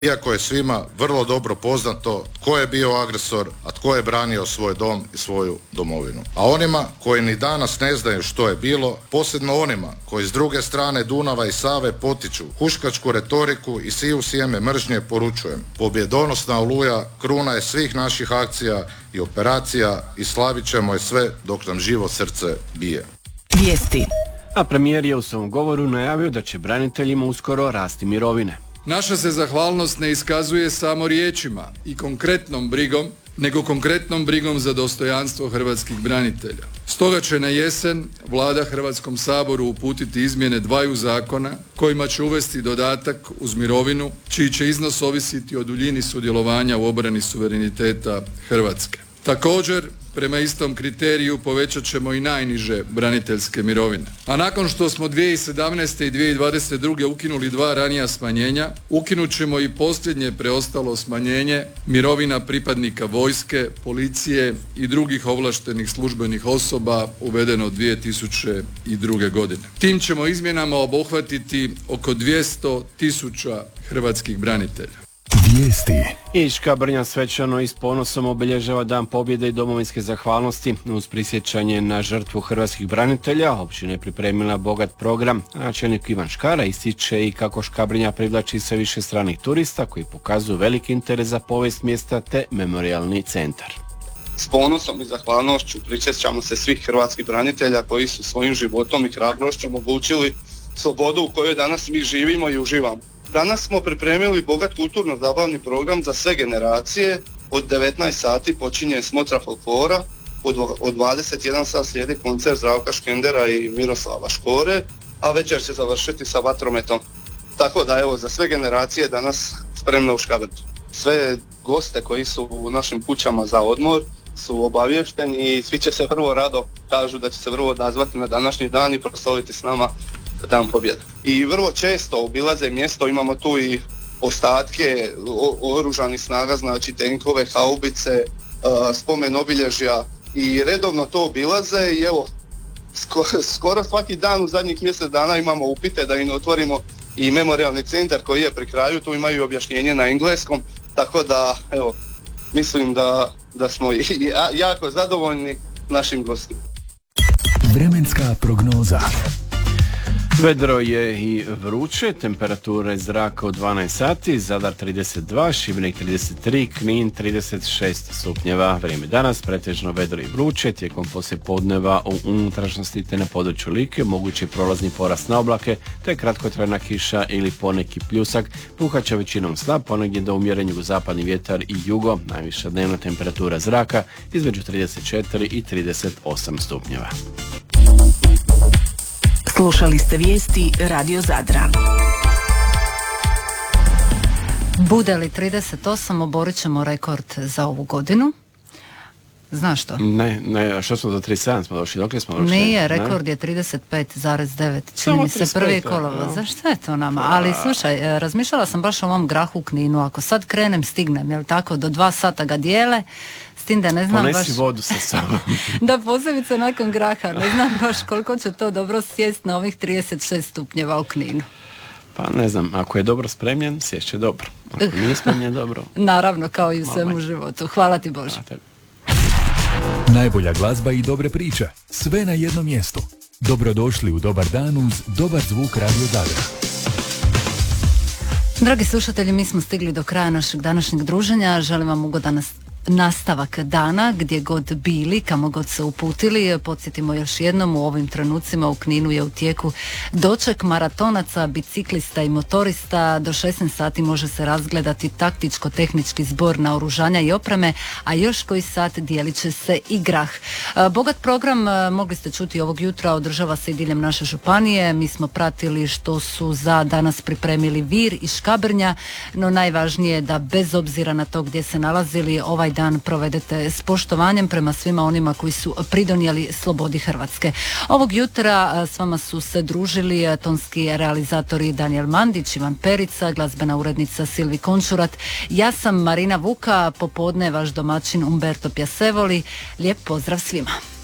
Iako je svima vrlo dobro poznato tko je bio agresor, a tko je branio svoj dom i svoju domovinu. A onima koji ni danas ne znaju što je bilo, posebno onima koji s druge strane Dunava i Save potiču huškačku retoriku i siju sjeme mržnje, poručujem: pobjedonosna Oluja kruna je svih naših akcija i operacija i slavit ćemo je sve dok nam živo srce bije. Vijesti. A premijer je u svom govoru najavio da će braniteljima uskoro rasti mirovine. Naša se zahvalnost ne iskazuje samo riječima i konkretnom brigom, nego konkretnom brigom za dostojanstvo hrvatskih branitelja. Stoga će na jesen Vlada Hrvatskom saboru uputiti izmjene dvaju zakona kojima će uvesti dodatak uz mirovinu, čiji će iznos ovisiti o duljini sudjelovanja u obrani suvereniteta Hrvatske. Također, prema istom kriteriju povećat ćemo i najniže braniteljske mirovine. A nakon što smo 2017. i 2022. ukinuli dva ranija smanjenja, ukinut ćemo i posljednje preostalo smanjenje mirovina pripadnika vojske, policije i drugih ovlaštenih službenih osoba uvedeno 2002. godine. Tim ćemo izmjenama obuhvatiti oko 200.000 hrvatskih branitelja. Vijesti. I Škabrnja svečano i s ponosom obilježava Dan pobjede i domovinske zahvalnosti. Uz prisjećanje na žrtvu hrvatskih branitelja, općina je pripremila bogat program. Načelnik Ivan Škara ističe i kako Škabrnja privlači sve više stranih turista koji pokazuju veliki interes za povijest mjesta te memorijalni centar. S ponosom i zahvalnošću prisjećamo se svih hrvatskih branitelja koji su svojim životom i hrabrošću omogućili slobodu u kojoj danas mi živimo i uživamo. Danas smo pripremili bogat kulturno-zabavni program za sve generacije. Od 19 sati počinje smotra folklora, od 21 sat slijedi koncert Zdravka Škendera i Miroslava Škore, a večer će završiti sa vatrometom. Tako da evo, za sve generacije danas spremno u Škabrnju. Sve goste koji su u našim kućama za odmor su obavješteni i svi će se vrlo rado, kažu da će se vrlo odazvati na današnji dan i proslaviti s nama Dan pobjede. I vrlo često obilaze mjesto, imamo tu i ostatke oružanih snaga, znači tenkove, haubice, spomen obilježja i redovno to obilaze i evo, skoro svaki dan u zadnjih mjesec dana imamo upite da im otvorimo i memorijalni centar koji je pri kraju, tu imaju objašnjenje na engleskom, tako da evo, mislim da smo jako zadovoljni našim gostima. Vremenska prognoza. Vedro je i vruće, temperature zraka od 12 sati, Zadar 32, Šibenik 33, Knin 36 stupnjeva. Vrijeme danas pretežno vedro i vruće, tijekom poslijepodneva u unutrašnjosti te na području Like mogući prolazni porast na oblake, te kratkotrajna kiša ili poneki pljusak, puhat će većinom slab, ponegdje do umjeren jugozapadni vjetar i jugo, najviša dnevna temperatura zraka između 34 i 38 stupnjeva. Slušali ste vijesti Radio Zadra. Bude li 38, oborit ćemo rekord za ovu godinu. Znaš što? Ne, što smo do 37 smo došli, dokle smo došli? Nije, rekord je 35,9. Čini mi se prvi kolovoz. Zašto je to nama? Ali slušaj, razmišljala sam baš o ovom grahu u Kninu. Ako sad krenem, stignem, jel tako? Do 2 sata ga dijele. S tim da ne znam ponesi baš... vodu sa sobom. Da, posebice nakon graha. Ne znam baš koliko će to dobro sjest na ovih 36 stupnjeva u Kninu. Pa ne znam, ako je dobro spremljen, sješće dobro. Ako nije spremljen, dobro. Naravno, kao i u svemu životu. Hvala ti Bože. Najbolja glazba i dobre priče. Sve na jednom mjestu. Dobrodošli u Dobar dan uz Dobar zvuk Radio Zadra. Dragi slušatelji, mi smo stigli do kraja našeg današnjeg druženja. Želim vam ugodan nastavak dana, gdje god bili, kamo god se uputili. Podsjetimo još jednom, u ovim trenucima u Kninu je u tijeku doček maratonaca, biciklista i motorista. Do 16 sati može se razgledati taktičko-tehnički zbor naoružanja i opreme, a još koji sat dijelit će se i grah. Bogat program, mogli ste čuti ovog jutra, održava se i diljem naše županije. Mi smo pratili što su za danas pripremili Vir i Škabrnja, no najvažnije je da bez obzira na to gdje se nalazili, ovaj dan provedete s poštovanjem prema svima onima koji su pridonijeli slobodi Hrvatske. Ovog jutra s vama su se družili tonski realizatori Daniel Mandić, Ivan Perica, glazbena urednica Silvi Končurat. Ja sam Marina Vuka, popodne vaš domaćin Umberto Pjasevoli. Lijep pozdrav svima.